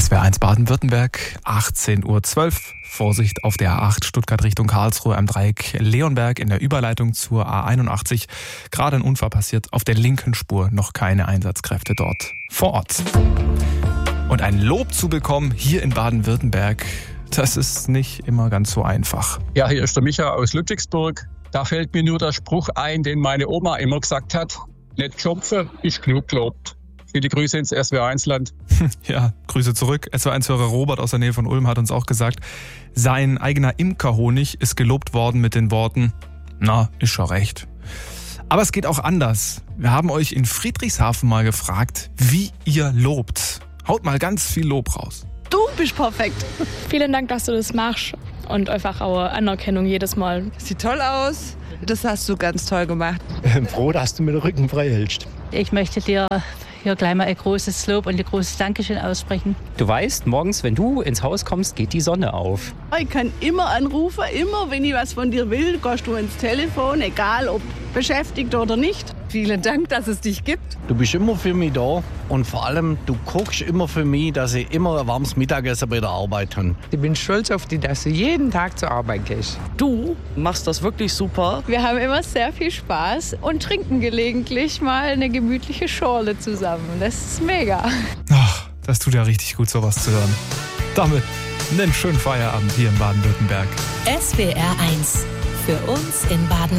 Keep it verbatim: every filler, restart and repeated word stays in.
S W R eins Baden-Württemberg, achtzehn Uhr zwölf. Vorsicht auf der A acht Stuttgart Richtung Karlsruhe am Dreieck Leonberg in der Überleitung zur A einundachtzig. Gerade ein Unfall passiert, auf der linken Spur noch keine Einsatzkräfte dort vor Ort. Und ein Lob zu bekommen hier in Baden-Württemberg, das ist nicht immer ganz so einfach. Ja, hier ist der Micha aus Ludwigsburg. Da fällt mir nur der Spruch ein, den meine Oma immer gesagt hat. Nicht schopfe, ist genug gelobt. Viele Grüße ins S W R eins Land. Ja, Grüße zurück. S W R eins-Hörer Robert aus der Nähe von Ulm hat uns auch gesagt, sein eigener Imkerhonig ist gelobt worden mit den Worten, na, ist schon recht. Aber es geht auch anders. Wir haben euch in Friedrichshafen mal gefragt, wie ihr lobt. Haut mal ganz viel Lob raus. Du bist perfekt. Vielen Dank, dass du das machst und einfach auch Anerkennung jedes Mal. Sieht toll aus. Das hast du ganz toll gemacht. Ich bin froh, dass du mir den Rücken frei hältst. Ich möchte dir hier gleich mal ein großes Lob und ein großes Dankeschön aussprechen. Du weißt, morgens, wenn du ins Haus kommst, geht die Sonne auf. Ich kann immer anrufen, immer wenn ich was von dir will, gehst du ins Telefon, egal ob beschäftigt oder nicht. Vielen Dank, dass es dich gibt. Du bist immer für mich da und vor allem, du kochst immer für mich, dass ich immer ein warmes Mittagessen bei der Arbeit habe. Ich bin stolz auf dich, dass du jeden Tag zur Arbeit gehst. Du machst das wirklich super. Wir haben immer sehr viel Spaß und trinken gelegentlich mal eine gemütliche Schorle zusammen. Das ist mega. Ach, das tut ja richtig gut, sowas zu hören. Damit einen schönen Feierabend hier in Baden-Württemberg. S W R eins. Für uns in Baden-Württemberg.